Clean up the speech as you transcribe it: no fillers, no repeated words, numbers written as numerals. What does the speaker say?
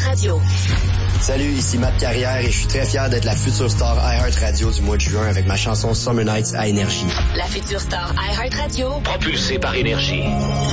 Radio. Salut, ici Matt Carrière et je suis très fier d'être la future star iHeartRadio du mois de juin avec ma chanson Summer Nights à Énergie. La future star iHeartRadio. Propulsée par Énergie.